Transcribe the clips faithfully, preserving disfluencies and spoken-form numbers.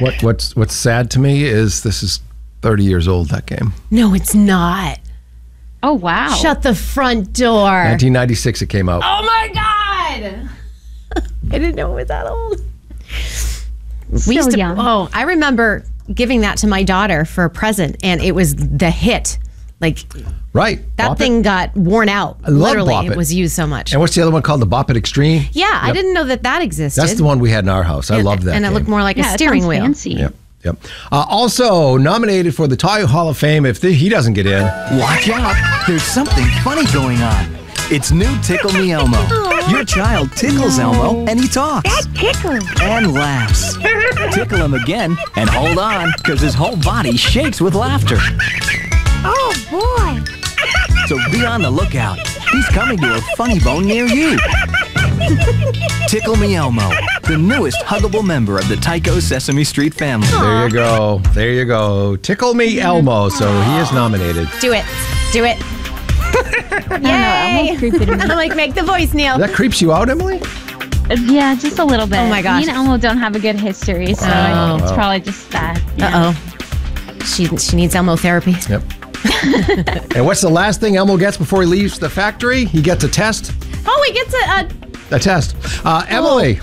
What what's what's sad to me is this is thirty years old, that game. No, it's not. Oh, wow. Shut the front door. nineteen ninety-six it came out. Oh, my God. I didn't know it was that old. So we used to, young. Oh, I remember giving that to my daughter for a present, and it was the hit. Like, Right. that Bop thing It. got worn out. I love Literally, Bop it It. was used so much. And what's the other one called? The Bop It Extreme? Yeah, I Yep. didn't know that that existed. That's the one we had in our house. I and, loved that And game. it looked more like Yeah, a that steering sounds wheel. fancy. Yep. Yep. Uh, also nominated for the Tayo Hall of Fame. If the, he doesn't get in, Watch out, there's something funny going on. It's new Tickle Me Elmo. Your child tickles Elmo and he talks. That tickles. And laughs. Tickle him again and hold on, because his whole body shakes with laughter. Oh, boy. So be on the lookout. He's coming to a funny bone near you. Tickle Me Elmo, the newest huggable member of the Tycho Sesame Street family. there you go. There you go. Tickle Me Elmo. So he is nominated. Do it. Do it. I don't know. Elmo's creepy to me. I'm like, make the voice, Neil. That creeps you out, Emily? Yeah, just a little bit. Oh my gosh. Me and Elmo don't have a good history, so Oh. it's Wow. probably just that. Yeah. Uh-oh. She, she needs Elmo therapy. Yep. And what's the last thing Elmo gets before he leaves the factory? He gets a test. Oh, he gets a... a A test. Uh, Emily,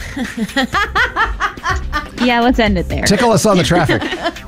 Yeah, let's end it there. tickle us on the traffic.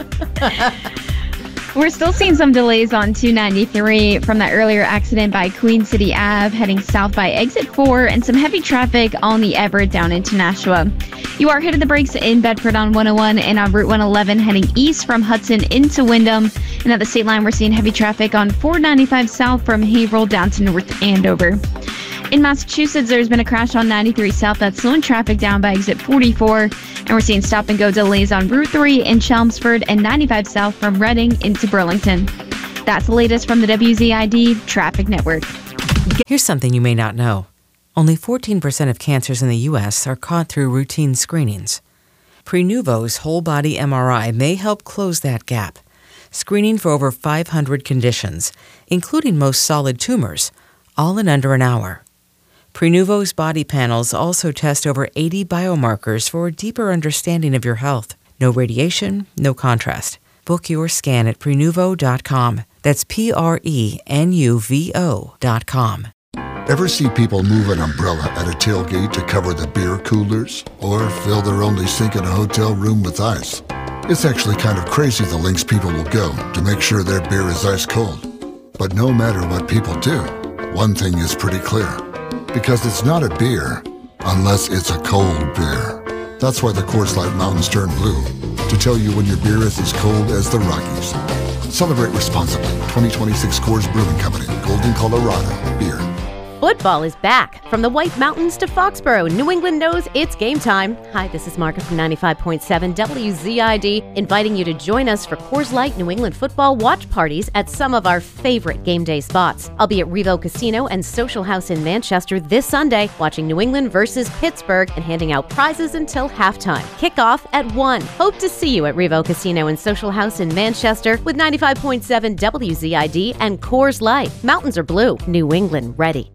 We're still seeing some delays on two ninety-three from that earlier accident by Queen City Avenue heading south by exit four, and some heavy traffic on the Everett down into Nashua. You are hitting the brakes in Bedford on one oh one and on Route one eleven heading east from Hudson into Windham. And at the state line, we're seeing heavy traffic on four ninety-five south from Haverhill down to North Andover. In Massachusetts, there's been a crash on ninety-three south that's slowing traffic down by exit forty-four, and we're seeing stop and go delays on Route three in Chelmsford and ninety-five south from Reading into Burlington. That's the latest from the W Z I D Traffic Network. Here's something you may not know. Only fourteen percent of cancers in the U S are caught through routine screenings. Prenuvo's whole body M R I may help close that gap, screening for over five hundred conditions, including most solid tumors, all in under an hour. Prenuvo's body panels also test over eighty biomarkers for a deeper understanding of your health. No radiation, no contrast. Book your scan at Prenuvo dot com. That's P R E N U V O dot com. Ever see people move an umbrella at a tailgate to cover the beer coolers? Or fill their only sink in a hotel room with ice? It's actually kind of crazy the lengths people will go to make sure their beer is ice cold. But no matter what people do, one thing is pretty clear. Because it's not a beer unless it's a cold beer. That's why the Coors Light Mountains turn blue, to tell you when your beer is as cold as the Rockies. Celebrate responsibly. twenty twenty-six Coors Brewing Company, Golden, Colorado. Beer. Football is back. From the White Mountains to Foxborough, New England knows it's game time. Hi, this is Margaret from ninety-five point seven W Z I D, inviting you to join us for Coors Light New England football watch parties at some of our favorite game day spots. I'll be at Revo Casino and Social House in Manchester this Sunday, watching New England versus Pittsburgh and handing out prizes until halftime. Kickoff at one. Hope to see you at Revo Casino and Social House in Manchester with ninety-five point seven W Z I D and Coors Light. Mountains are blue. New England ready.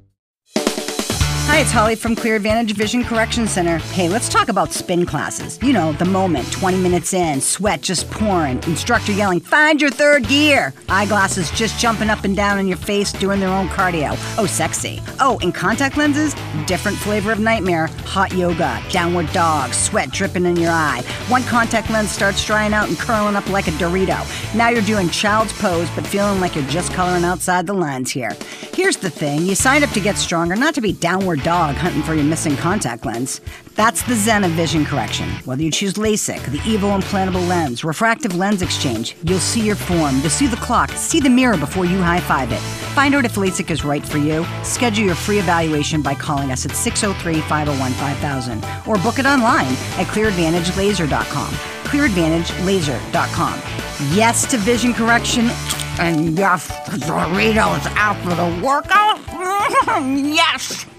Hi, it's Holly from Clear Advantage Vision Correction Center. Hey, let's talk about spin classes. You know, the moment, twenty minutes in, sweat just pouring, instructor yelling, find your third gear. Eyeglasses just jumping up and down in your face doing their own cardio. Oh, sexy. Oh, and contact lenses, different flavor of nightmare, hot yoga, downward dog, sweat dripping in your eye. One contact lens starts drying out and curling up like a Dorito. Now you're doing child's pose, but feeling like you're just coloring outside the lines here. Here's the thing, you signed up to get stronger, not to be downward dog hunting for your missing contact lens. That's the zen of vision correction. Whether you choose LASIK, the EVO implantable lens, refractive lens exchange, you'll see your form, you'll see the clock, see the mirror before you high-five it. Find out if LASIK is right for you. Schedule your free evaluation by calling us at six oh three, five oh one, five thousand or book it online at clear advantage laser dot com. clear advantage laser dot com. Yes to vision correction, and yes to Doritos after the workout. Yes!